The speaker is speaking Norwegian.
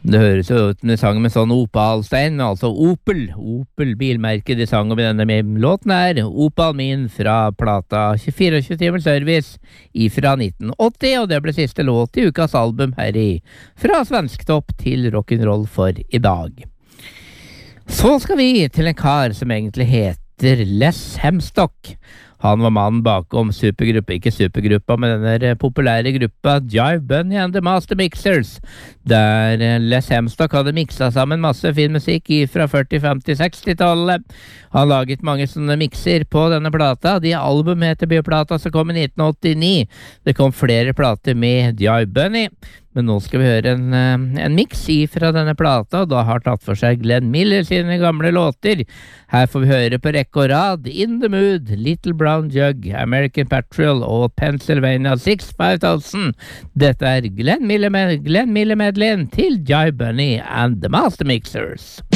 Det høres jo ut som de sang med sånn opalstein, men altså Opel bilmerket de sang om i denne låten her. Opal min fra plata 24 timers service fra 1980, og det ble siste låt i ukas album her i Fra Svensktopp til rock'n'roll for i dag. Så skal vi til en kar som egentlig heter Les Hemstock. Han var mannen bakom ikke supergruppa, men den der populære gruppa Jive Bunny and the Master Mixers, der Les Hemstock hadde miksa sammen masse fin musikk fra 40-, 50-, 60-tallet. Han laget mange sånne mixer på denne plata. De album heter Bioplata som kom i 1989. Det kom flere plater med Jive Bunny, men nå skal vi høre en mix fra denne plata, og da har tatt for seg Glenn Miller sine gamle låter. Her får vi høre på rekke og rad In the Mood, Little Brown Jug, American Patrol og Pennsylvania 6-5000. Dette er Glenn Miller medleyen til Jive Bunny and the Master Mixers.